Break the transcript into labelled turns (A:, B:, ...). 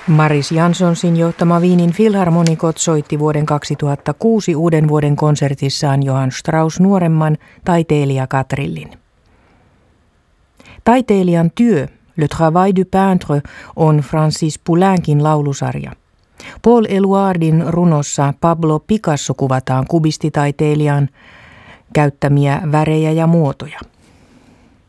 A: Maris Janssonsin johtama Wienin Philharmonikot soitti vuoden 2006 uuden vuoden konsertissaan Johann Strauss nuoremman taiteilija Katrillin. Taiteilijan työ, Le Travail du Peintre, on Francis Poulenquin laulusarja. Paul Eluardin runossa Pablo Picasso kuvataan kubistitaiteilijan käyttämiä värejä ja muotoja.